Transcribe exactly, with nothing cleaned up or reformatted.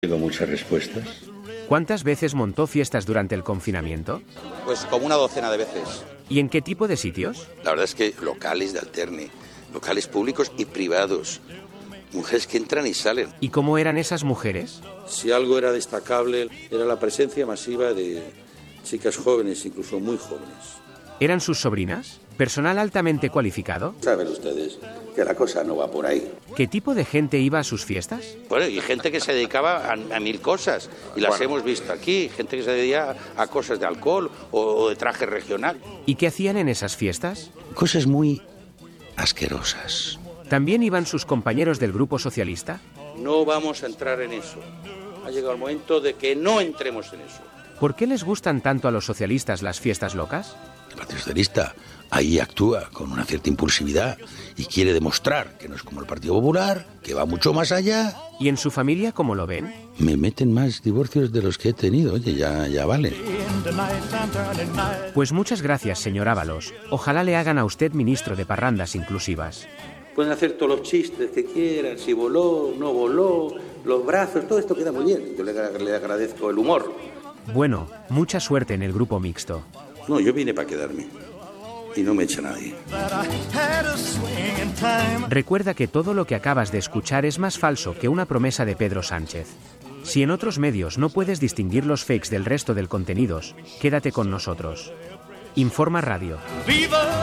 Tengo muchas respuestas. ¿Cuántas veces montó fiestas durante el confinamiento? Pues como una docena de veces. ¿Y en qué tipo de sitios? La verdad es que locales de alterne, locales públicos y privados. Mujeres que entran y salen. ¿Y cómo eran esas mujeres? Si algo era destacable, era la presencia masiva de chicas jóvenes, incluso muy jóvenes. ¿Eran sus sobrinas? ¿Personal altamente cualificado? Saben ustedes que la cosa no va por ahí. ¿Qué tipo de gente iba a sus fiestas? Bueno, y gente que se dedicaba a, a mil cosas, y las bueno. hemos visto aquí, gente que se dedicaba a cosas de alcohol o, o de traje regional. ¿Y qué hacían en esas fiestas? Cosas muy asquerosas. ¿También iban sus compañeros del Grupo Socialista? No vamos a entrar en eso. Ha llegado el momento de que no entremos en eso. ¿Por qué les gustan tanto a los socialistas las fiestas locas? El Partido Socialista ahí actúa con una cierta impulsividad y quiere demostrar que no es como el Partido Popular, que va mucho más allá. ¿Y en su familia cómo lo ven? Me meten más divorcios de los que he tenido, oye, ya, ya vale. Pues muchas gracias, señor Ábalos. Ojalá le hagan a usted ministro de parrandas inclusivas. Pueden hacer todos los chistes que quieran, si voló, no voló, los brazos, todo esto queda muy bien. Yo le, le agradezco el humor. Bueno, mucha suerte en el grupo mixto. No, yo vine para quedarme. Y no me echa nadie. Recuerda que todo lo que acabas de escuchar es más falso que una promesa de Pedro Sánchez. Si en otros medios no puedes distinguir los fakes del resto del contenidos, quédate con nosotros. Informa Radio.